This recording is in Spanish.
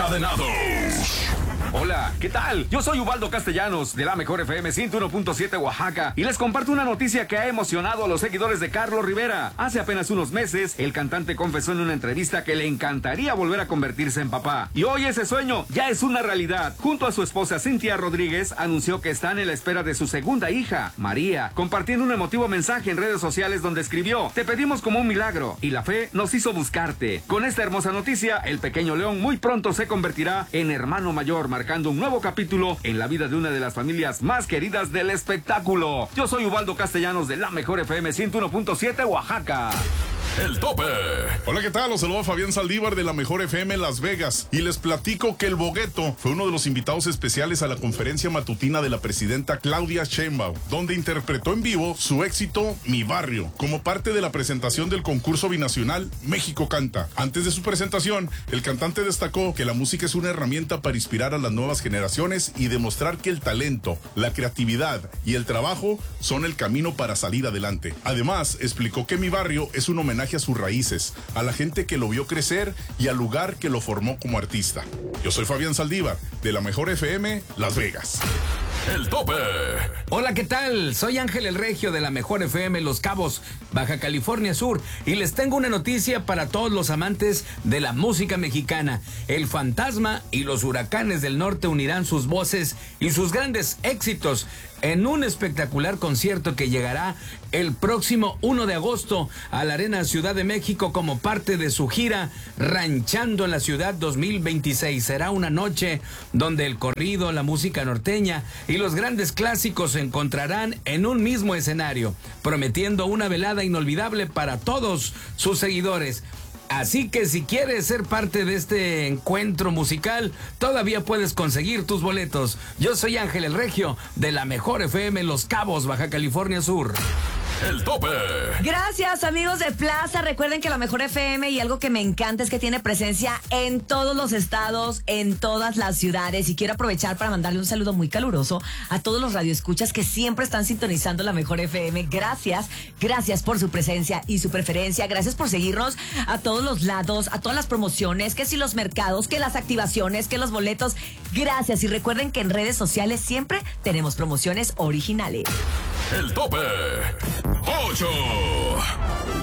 Desencadenados. Hola, ¿qué tal? Yo soy Ubaldo Castellanos, de la Mejor FM 101.7 Oaxaca, y les comparto una noticia que ha emocionado a los seguidores de Carlos Rivera. Hace apenas unos meses, el cantante confesó en una entrevista que le encantaría volver a convertirse en papá. Y hoy ese sueño ya es una realidad. Junto a su esposa Cintia Rodríguez, anunció que están en la espera de su segunda hija, María, compartiendo un emotivo mensaje en redes sociales donde escribió: "Te pedimos como un milagro, y la fe nos hizo buscarte". Con esta hermosa noticia, el pequeño León muy pronto se convertirá en hermano mayor, marcando un nuevo capítulo en la vida de una de las familias más queridas del espectáculo. Yo soy Ubaldo Castellanos, de la Mejor FM 101.7 Oaxaca. El tope. Hola, ¿qué tal? Los saludo a Fabián Saldívar de la Mejor FM Las Vegas y les platico que el Bogueto fue uno de los invitados especiales a la conferencia matutina de la presidenta Claudia Sheinbaum, donde interpretó en vivo su éxito Mi Barrio, como parte de la presentación del concurso binacional México Canta. Antes de su presentación, el cantante destacó que la música es una herramienta para inspirar a las nuevas generaciones y demostrar que el talento, la creatividad y el trabajo son el camino para salir adelante. Además, explicó que Mi Barrio es un homenaje a sus raíces, a la gente que lo vio crecer y al lugar que lo formó como artista. Yo soy Fabián Saldívar, de la Mejor FM Las Vegas. El tope. Hola, ¿qué tal? Soy Ángel el Regio de la Mejor FM Los Cabos, Baja California Sur, y les tengo una noticia para todos los amantes de la música mexicana. El Fantasma y los Huracanes del Norte unirán sus voces y sus grandes éxitos en un espectacular concierto que llegará el próximo 1 de agosto a la Arena Ciudad de México como parte de su gira Ranchando en la Ciudad 2026. Será una noche donde el corrido, la música norteña y los grandes clásicos se encontrarán en un mismo escenario, prometiendo una velada inolvidable para todos sus seguidores. Así que si quieres ser parte de este encuentro musical, todavía puedes conseguir tus boletos. Yo soy Ángel el Regio, de la Mejor FM Los Cabos, Baja California Sur. El tope. Gracias, amigos de Plaza. Recuerden que la Mejor FM, y algo que me encanta, es que tiene presencia en todos los estados, en todas las ciudades. Y quiero aprovechar para mandarle un saludo muy caluroso a todos los radioescuchas que siempre están sintonizando la Mejor FM. Gracias por su presencia y su preferencia. Gracias por seguirnos a todos los lados, a todas las promociones, que si los mercados, que las activaciones, que los boletos. Gracias. Y recuerden que en redes sociales siempre tenemos promociones originales. El tope. 8.